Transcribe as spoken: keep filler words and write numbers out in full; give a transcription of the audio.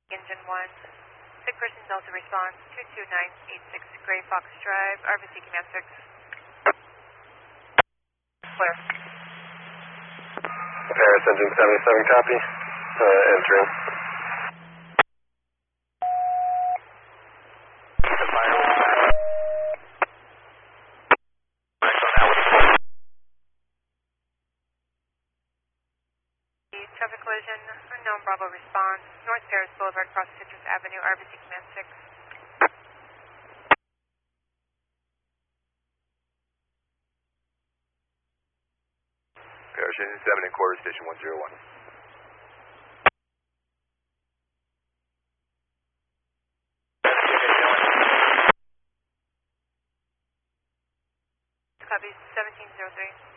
Engine one. Sick person Delta response two two nine eight six Gray Fox Drive, R B C Command six. Clear. Paris engine seventy-seven, copy. Uh, entering. Traffic collision, unknown Bravo response, North Paris Boulevard, across Citrus Avenue, R B C Command six. Paris engine seven and quarter, station one zero one. Copy, seventeen zero three.